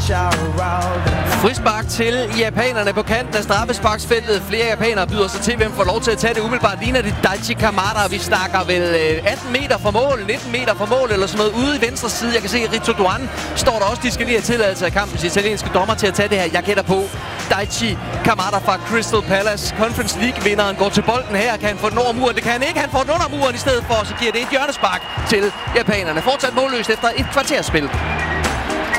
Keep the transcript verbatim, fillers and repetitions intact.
Frispark til japanerne på kanten af straffesparksfeltet. Flere japanere byder sig til, hvem får lov til at tage det. Umiddelbart ligner det Daichi Kamada. Vi snakker vel atten meter fra mål, nitten meter fra mål eller sådan noget ude i venstre side. Jeg kan se, at Rito Duan står der også. De skal lige have tilladelse af kampens italienske dommer til at tage det her. Jeg gætter på Daichi Kamada fra Crystal Palace. Conference League-vinderen går til bolden her. Kan han få den over muren? Det kan han ikke. Han får den under muren i stedet for. Så giver det et hjørnespark til japanerne. Fortsat målløst efter et kvarters spil.